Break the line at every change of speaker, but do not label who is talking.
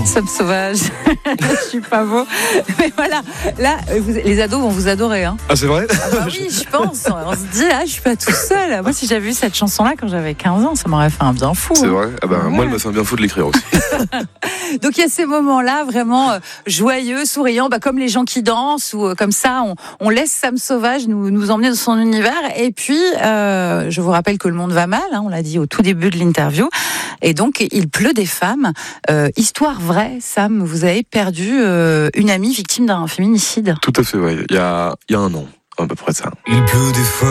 Sam Sauvage. Je suis pas beau. Mais voilà, là, les ados vont vous adorer. Hein.
Ah, c'est vrai?
Oui, je pense. On se dit, je suis pas tout seul. Moi, si j'avais vu cette chanson-là quand j'avais 15 ans, ça m'aurait fait un bien fou.
C'est
hein.
vrai? Moi, elle m'a fait un bien fou de l'écrire aussi.
Donc, il y a ces moments-là vraiment joyeux, souriants, comme les gens qui dansent ou comme ça, on laisse Sam Sauvage nous emmener dans son univers. Et puis, je vous rappelle que le monde va mal, hein, on l'a dit au tout début de l'interview. Et donc, il pleut des femmes. Histoire vraie, Sam, vous avez perdu une amie victime d'un féminicide.
Tout à fait, ouais. Il y a un an, à peu près ça.
Il pleut des fois.